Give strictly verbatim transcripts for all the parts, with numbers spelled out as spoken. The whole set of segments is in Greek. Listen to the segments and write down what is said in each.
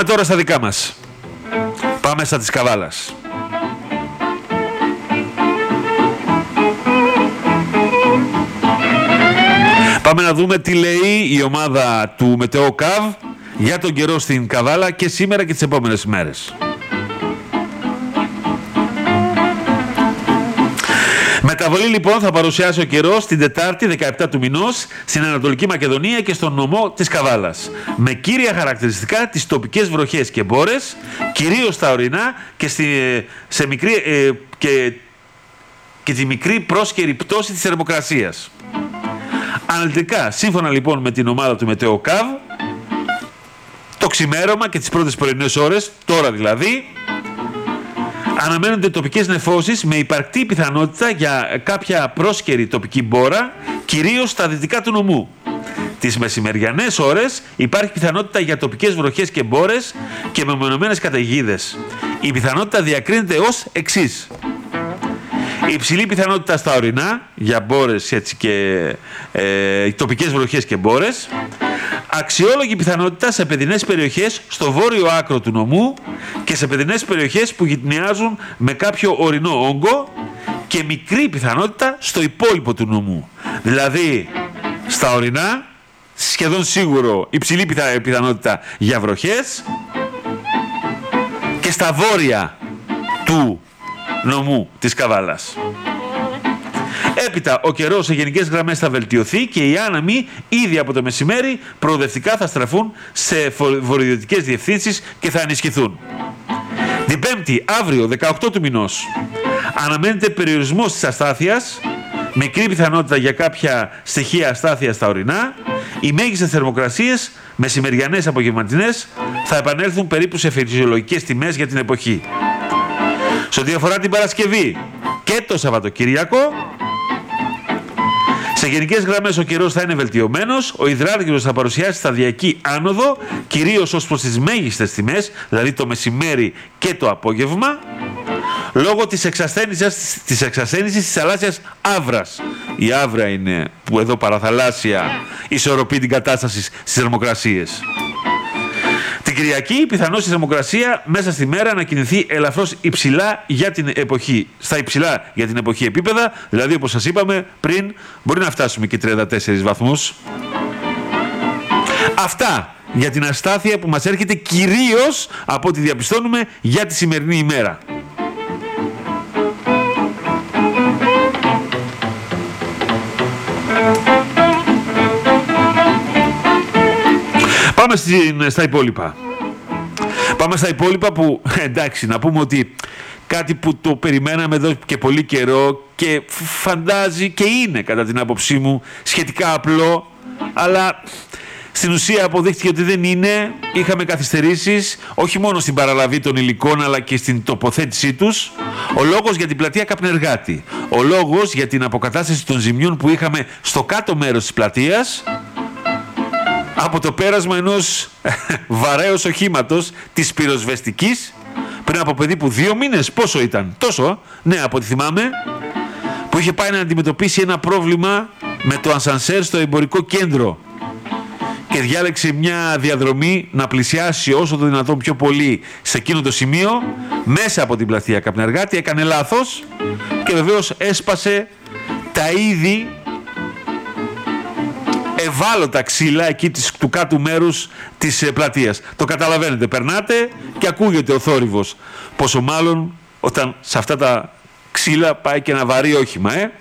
Πάμε τώρα στα δικά μας. Πάμε στα της Καβάλας. Πάμε να δούμε τι λέει η ομάδα του Μετεοκαβ για τον καιρό στην Καβάλα και σήμερα και τις επόμενες μέρες. Μεταβολή λοιπόν θα παρουσιάσει ο καιρός την Τετάρτη δεκαεπτά του μηνός στην Ανατολική Μακεδονία και στον νομό της Καβάλας. Με κύρια χαρακτηριστικά τις τοπικές βροχές και μπόρες, κυρίως στα ορεινά και, στη, σε μικρή, ε, και, και τη μικρή πρόσκαιρη πτώση της θερμοκρασίας. Αναλυτικά, σύμφωνα λοιπόν με την ομάδα του Μετεοκαβ, το ξημέρωμα και τις πρώτες πρωινές ώρες, τώρα δηλαδή, αναμένονται τοπικές νεφώσεις με υπαρκτή πιθανότητα για κάποια πρόσκαιρη τοπική μπόρα, κυρίως στα δυτικά του νομού. Τις μεσημεριανές ώρες υπάρχει πιθανότητα για τοπικές βροχές και μπόρες και μεμονωμένες καταιγίδες. Η πιθανότητα διακρίνεται ως εξής. Υψηλή πιθανότητα στα ορεινά για μπόρες έτσι και ε, τοπικές βροχές και μπόρες. Αξιόλογη πιθανότητα σε παιδινές περιοχές στο βόρειο άκρο του νομού και σε παιδινές περιοχές που γυτνιάζουν με κάποιο ορεινό όγκο και μικρή πιθανότητα στο υπόλοιπο του νομού. Δηλαδή στα ορεινά σχεδόν σίγουρο υψηλή πιθανότητα για βροχές και στα βόρεια του νομού της Καβάλας. Έπειτα ο καιρός σε γενικές γραμμές θα βελτιωθεί και οι άνεμοι ήδη από το μεσημέρι προοδευτικά θα στραφούν σε βορειοδυτικές διευθύνσεις και θα ενισχυθούν. Την Πέμπτη, αύριο δεκαοκτώ του μηνός, αναμένεται περιορισμός της αστάθειας, μικρή πιθανότητα για κάποια στοιχεία αστάθειας στα ορεινά. Οι μέγιστες θερμοκρασίες, μεσημεριανές απογευματινές, θα επανέλθουν περίπου σε φυσιολογικές τιμές για την εποχή. Σε ό,τι αφορά την Παρασκευή και το Σαββατοκύριακο, σε γενικές γραμμές ο καιρός θα είναι βελτιωμένος, ο υδράργυρος θα παρουσιάσει σταδιακή άνοδο, κυρίως ως προς τις μέγιστες τιμές, δηλαδή το μεσημέρι και το απόγευμα, λόγω της εξασθένησης της, εξασθένησης της θαλάσσιας άβρας. Η άβρα είναι που εδώ παραθαλάσσια ισορροπεί την κατάσταση στις θερμοκρασίες. Την Κυριακή, πιθανώς η θερμοκρασία μέσα στη μέρα να κινηθεί ελαφρώς υψηλά για την εποχή, στα υψηλά για την εποχή επίπεδα, δηλαδή όπως σας είπαμε πριν, μπορεί να φτάσουμε και τριάντα τέσσερις βαθμούς. Αυτά για την αστάθεια που μας έρχεται κυρίως από ό,τι διαπιστώνουμε για τη σημερινή ημέρα. Πάμε στην, στα υπόλοιπα. Πάμε στα υπόλοιπα που, εντάξει, να πούμε ότι κάτι που το περιμέναμε εδώ και πολύ καιρό και φαντάζει και είναι κατά την άποψή μου σχετικά απλό, αλλά στην ουσία αποδείχτηκε ότι δεν είναι. Είχαμε καθυστερήσεις όχι μόνο στην παραλαβή των υλικών αλλά και στην τοποθέτησή τους. Ο λόγος για την πλατεία Καπνεργάτη, ο λόγος για την αποκατάσταση των ζημιών που είχαμε στο κάτω μέρος της πλατείας από το πέρασμα ενός βαρέως οχήματος της πυροσβεστικής πριν από περίπου δύο μήνες. Πόσο ήταν? Τόσο, ναι, από ό,τι θυμάμαι, που είχε πάει να αντιμετωπίσει ένα πρόβλημα με το ασανσέρ στο εμπορικό κέντρο και διάλεξε μια διαδρομή να πλησιάσει όσο το δυνατόν πιο πολύ σε εκείνο το σημείο μέσα από την πλατεία Καπνεργάτη. Έκανε λάθος και βεβαίως έσπασε τα είδη ευάλωτα ξύλα εκεί της, του κάτω μέρους της ε, πλατείας. Το καταλαβαίνετε, περνάτε και ακούγεται ο θόρυβος. Πόσο μάλλον όταν σε αυτά τα ξύλα πάει και ένα βαρύ όχημα, ε.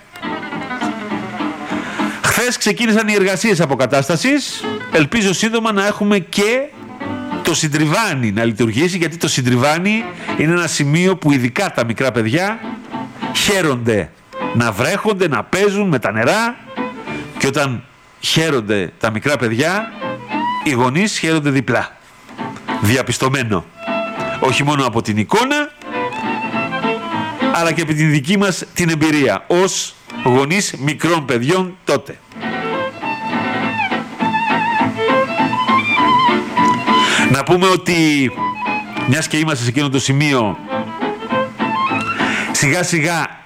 Χθες ξεκίνησαν οι εργασίες αποκατάστασης. Ελπίζω σύντομα να έχουμε και το συντριβάνι να λειτουργήσει, γιατί το συντριβάνι είναι ένα σημείο που ειδικά τα μικρά παιδιά χαίρονται να βρέχονται, να παίζουν με τα νερά, και όταν χαίρονται τα μικρά παιδιά, οι γονείς χαίρονται διπλά. Διαπιστωμένο. Όχι μόνο από την εικόνα, αλλά και από την δική μας την εμπειρία ως γονείς μικρών παιδιών τότε. Να πούμε ότι, μιας και είμαστε σε εκείνο το σημείο, σιγά σιγά